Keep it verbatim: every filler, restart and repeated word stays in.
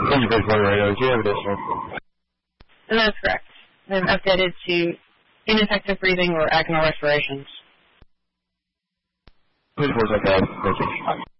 Thank you for calling radio. Do you have additional? And that's correct. They've updated to ineffective breathing or agonal respirations. Please, of that. Thank you.